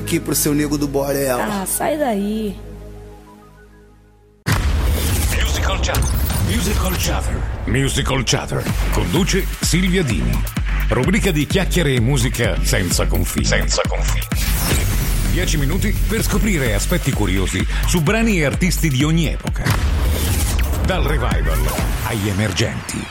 aqui pro seu nego do Borel. Ah, sai daí. Musical Chatter. Conduce Silvia Dini. Rubrica di chiacchiere e musica senza confini. 10 minuti per scoprire aspetti curiosi su brani e artisti di ogni epoca. Dal revival agli emergenti.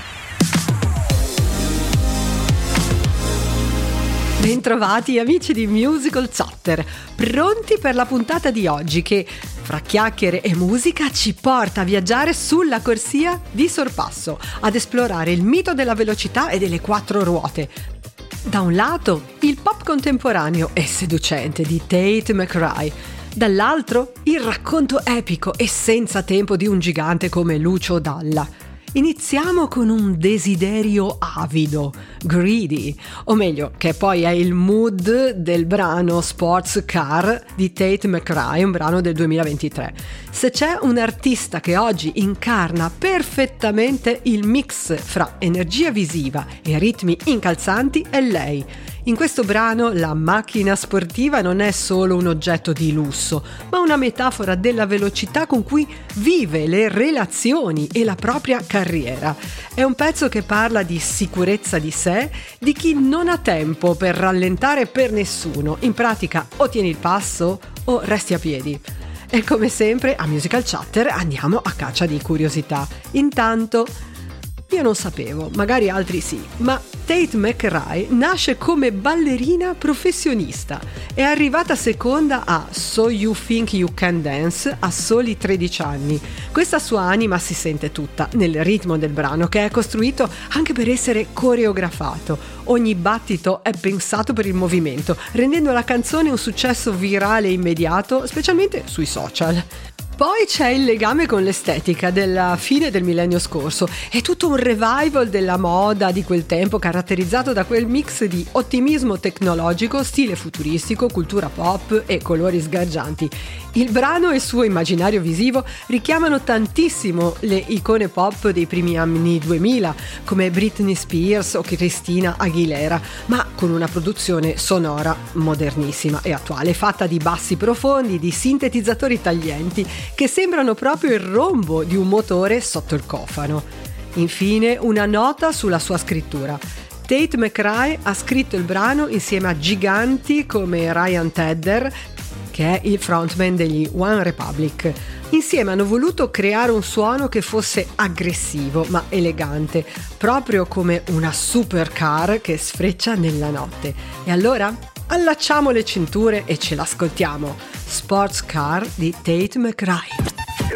Bentrovati amici di Musical Chatter, pronti per la puntata di oggi che, fra chiacchiere e musica, ci porta a viaggiare sulla corsia di sorpasso, ad esplorare il mito della velocità e delle quattro ruote. Da un lato, il pop contemporaneo e seducente di Tate McRae, dall'altro, il racconto epico e senza tempo di un gigante come Lucio Dalla. Iniziamo con un desiderio avido, greedy, o meglio, che poi è il mood del brano Sports Car di Tate McRae, un brano del 2023. Se c'è un artista che oggi incarna perfettamente il mix fra energia visiva e ritmi incalzanti è lei. In questo brano la macchina sportiva non è solo un oggetto di lusso, ma una metafora della velocità con cui vive le relazioni e la propria carriera. È un pezzo che parla di sicurezza di sé, di chi non ha tempo per rallentare per nessuno. In pratica o tieni il passo o resti a piedi. E come sempre a Musical Chatter andiamo a caccia di curiosità. Intanto io non sapevo, magari altri sì, ma Tate McRae nasce come ballerina professionista. È arrivata seconda a So You Think You Can Dance a soli 13 anni. Questa sua anima si sente tutta nel ritmo del brano, che è costruito anche per essere coreografato. Ogni battito è pensato per il movimento, rendendo la canzone un successo virale immediato, specialmente sui social. Poi c'è il legame con l'estetica della fine del millennio scorso. È tutto un revival della moda di quel tempo, caratterizzato da quel mix di ottimismo tecnologico, stile futuristico, cultura pop e colori sgargianti. Il brano e il suo immaginario visivo richiamano tantissimo le icone pop dei primi anni 2000, come Britney Spears o Christina Aguilera, ma con una produzione sonora modernissima e attuale, fatta di bassi profondi, di sintetizzatori taglienti che sembrano proprio il rombo di un motore sotto il cofano. Infine, una nota sulla sua scrittura. Tate McRae ha scritto il brano insieme a giganti come Ryan Tedder, che è il frontman degli One Republic. Insieme hanno voluto creare un suono che fosse aggressivo ma elegante, proprio come una supercar che sfreccia nella notte. E allora allacciamo le cinture e ce l'ascoltiamo. Sports Car di Tate McRae.